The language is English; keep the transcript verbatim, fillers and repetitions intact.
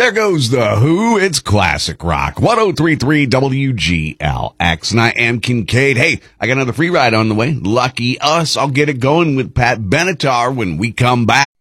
There goes the Who. It's classic rock. ten thirty-three W G L X. And I am Kincaid. Hey, I got another free ride on the way. Lucky us. I'll get it going with Pat Benatar when we come back.